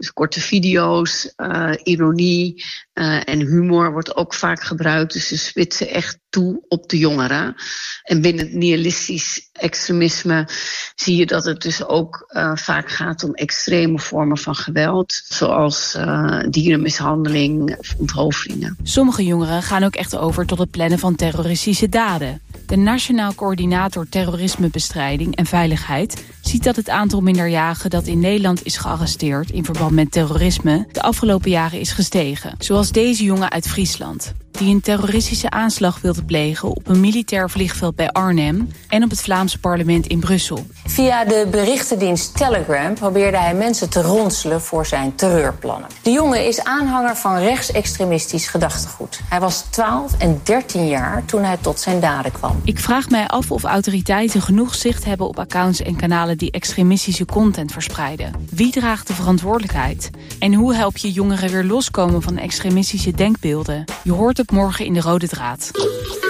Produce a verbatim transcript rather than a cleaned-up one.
Dus korte video's, uh, ironie uh, en humor wordt ook vaak gebruikt. Dus ze spitsen echt toe op de jongeren. En binnen het nihilistisch extremisme zie je dat het dus ook uh, vaak gaat om extreme vormen van geweld. Zoals uh, dierenmishandeling of onthoofdingen. Sommige jongeren gaan ook echt over tot het plannen van terroristische daden. De Nationaal Coördinator Terrorismebestrijding en Veiligheid ziet dat het aantal minderjarigen dat in Nederland is gearresteerd in verband met terrorisme de afgelopen jaren is gestegen. Zoals deze jongen uit Friesland, die een terroristische aanslag wilde plegen op een militair vliegveld bij Arnhem en op het Vlaamse parlement in Brussel. Via de berichtendienst Telegram probeerde hij mensen te ronselen voor zijn terreurplannen. De jongen is aanhanger van rechtsextremistisch gedachtegoed. Hij was twaalf en dertien jaar toen hij tot zijn daden kwam. Ik vraag mij af of autoriteiten genoeg zicht hebben op accounts en kanalen die extremistische content verspreiden. Wie draagt de verantwoordelijkheid? En hoe help je jongeren weer loskomen van extremistische denkbeelden? Je hoort het morgen in de Rode Draad.